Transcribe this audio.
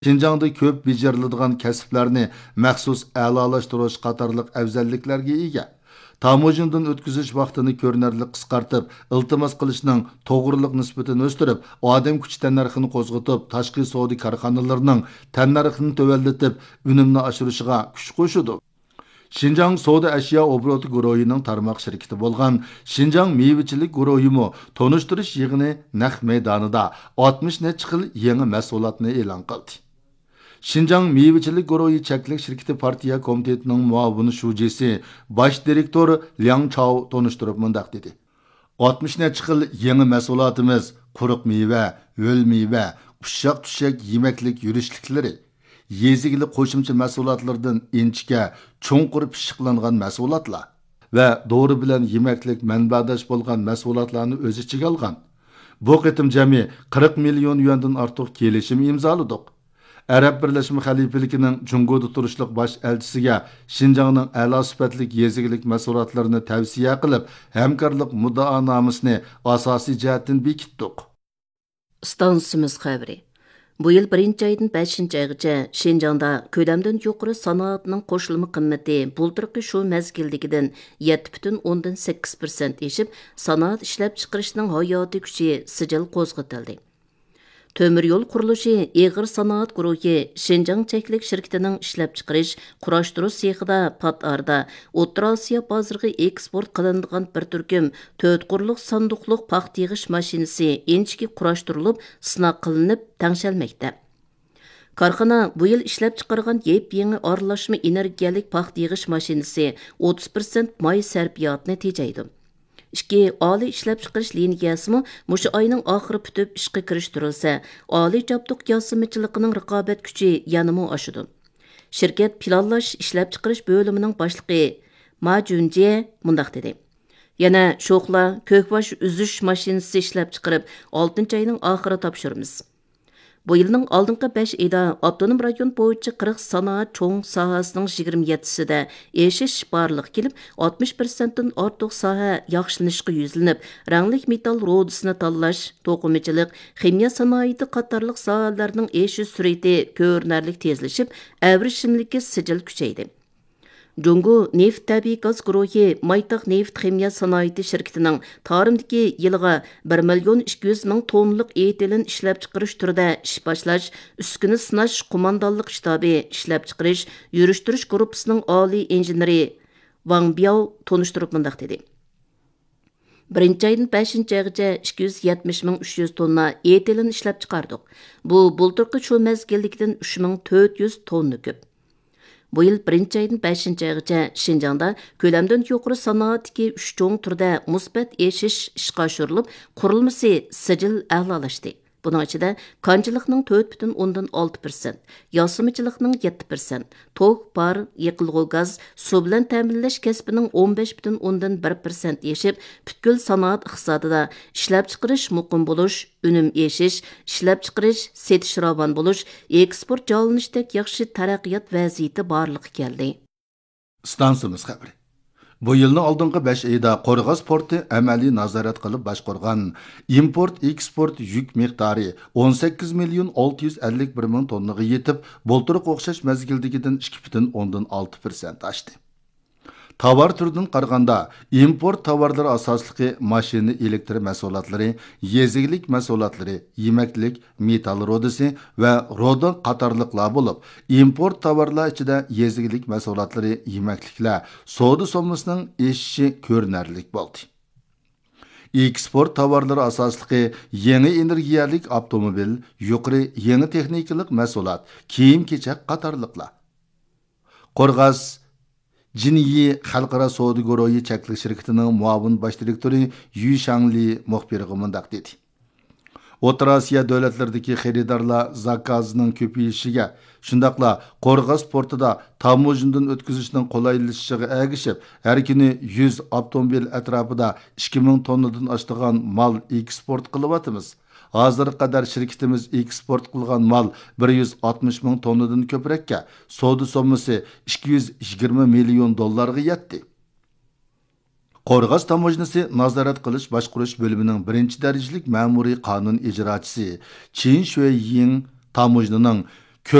Şinjan'da köp beceriladigan kasblarni maxsus a'lolashtirish qatorliq afzalliklarga ega. Tamojindan o'tkazish vaqtini ko'rinarli qisqartib, iltimos qilishning to'g'riliq nisbatini o'stirib, odam kuchi tannarxini qo'zg'atib, tashqi savdo korxonalarining tannarxini tuvallatib, unumni oshirishiga kuch qo'shadi. Şinjan Savdo Ashyo Obroti guruhining tarmoq shirkati bo'lgan Şinjan Mevachilik guruhimi tonishtirish yig'ini naq maydonida 60 necha xil yangi mahsulotni e'lon qildi. Şinjan Mevachilik guruhi cheklik shirkati partiya komitetining muavin shujisi, bosh direktor Liang Chao tonishtirib mundaq dedi. 60 necha xil yangi mahsulotimiz quruq meva, ho'l meva, ushshaq-tushshaq yemeklik yurishliklari yezigili qo'shimcha mahsulotlardan inchga cho'nqur pishiqlangan mahsulotlar va dori bilan yemaklik manbadash bo'lgan mahsulotlarni o'z ichiga olgan. Bu qitim jami 40 million yuandan ortiq kelishim imzoladik. Arab Birlashma Xalifaligining Jungoda turishliq bosh elchisiga Şinjanning a'lo sifatlik yezigilik mahsulotlarini tavsiya qilib, hamkorlik muddaonomasini asosiy jihatdan bekitdik. Stansimiz xabari. Bu yıl 1 aydan 5 aygacha Şinjanda ko'lamdan yuqori sanoatning qo'shilma qimmati bultirqi shu mezgildagidan 7,8% eshib, sanoat ishlab chiqarishning hayotiy kuchi sijil qo'zg'atildi. Tömür yol qurilishi Eg'ir sanoat guruhi Şinjan cheklik shirkatining ishlab chiqarish, qurashtirish sexida Patarda O'rta Osiyo bozoriga eksport qilinadigan bir turkum 4 qurliq sanduqliq paxt yig'ish mashinasi inchki qurashtirilib, sinov qilinib, tangshalmoqda. Korxona bu yil ishlab chiqargan yep-yangi aralashma energiyalik paxt yig'ish mashinasi 30% may sarfiyotini tejaydi. İki oliy ishlab chiqarish liniyasimi mushu oyning oxiri bitib ishga kirishtirilsa, oliy jabduq yosimachiligining raqobat kuchi yanama oshadi. Shirkat planlash ishlab chiqarish bo'limining boshlig'i Ma Junje mundaq dedi. Yana sho'xla ko'kbosh uzish mashinasi ishlab chiqarib, 6-oyning oxiri topshiramiz. Bu yılning oldingi 5 oyda avtonom rayon bo'yicha 40 sanoat cho'ng sohasining 27sida eshish barliq kelib, 60%dan ortiq soha yaxshilanishga yuzlanib, ranglik metal rudasini tanlash, to'qimachilik, ximiya sanoati qatorliq sohalarning eshish sur'ati ko'rinarli tezlashib, avrishimligi sijil kuchaydi. Jungo neft tabiiy gaz guruhi Maytaq neft ximiya sanoati shirkatining tarimdagi yiliga 1,200,000 tonlik etilin ishlab chiqarish turida ish boshlash, uskuni sinash qo'mondonlik shtabi ishlab chiqarish, yurishtirish guruhisining oliy injeneri Wang Biao tonishtirib mundaq dedi. 1-aydan 5-aygacha 270,300 tonna etilin ishlab chiqardik. Bu bultirqi shu mezgillikdan 3,400 tonna ko'p. Bu yıl 1-aydan 5-aygacha Şinjanda ko'lamdan yuqori sanoatdagi 3 cho'ng turda musbat eshish ishga oshirilib, qurilmasi sijil a'lolashdi. Bunun ichida konchilikning 4,6%, yosimichilikning 7%, tok, par, yiqilg'u gaz, suv bilan ta'minlash kasbining 15,1% yeshib, butkul sanoat iqtisodida ishlab chiqarish muqim bo'lish, unum eshish, ishlab chiqarish, setish ravon bo'lish, eksport jalanishdek yaxshi taraqqiyot vaziyati borliqqa keldi. Stansimiz xabari. Bu yılning oldingi 5 oyda Qo'rg'os porti amaliy nazorat qilib boshqargan import-eksport yuk miqdori 18,651,000 tonnaga yetib, bo'ltiriq o'xshash mezgildagidan 2,6% oshdi. Tovar turidan qaraganda import tovarlari asosligi mashina elektr mahsulotlari, yezigilik mahsulotlari, yemaklik, metal rodasi va roda qatorliqlar bo'lib, import tovarlar ichida yezigilik mahsulotlari, yemakliklar savdo sommasining eshishi ko'rinarli bo'ldi. Eksport tovarlari asosligi yangi energiyalik avtomobil, yuqori yangi texnikalik mahsulot, kiyim-kechak qatorliqlar. Qo'rg'os Jinyi Xalqaro savdo guruhi cheklik shirkatining muavin bosh direktori Yu Shangli muxbiriga mundaq dedi. O'rta Osiyo davlatlaridagi xaridorlar zakazning ko'payishiga, shundaqla Qo'rg'os portida tamojindan o'tkazishning qulaylashishiga ergishib, har kuni 100 avtomobil atrofida 2000 tonnadan oshgan mal eksport qilyapmiz. Hozir qadar shirkatimiz eksport qilgan mal 160,000 tonnadan ko'prakka, savdo sommasi 220 million dollarga yetdi. Qo'rg'os tamojnasi nazorat qilish boshqarish bo'limining 1-darajalik ma'muriy qonun ijrochisi Chin Shueying tamojnaning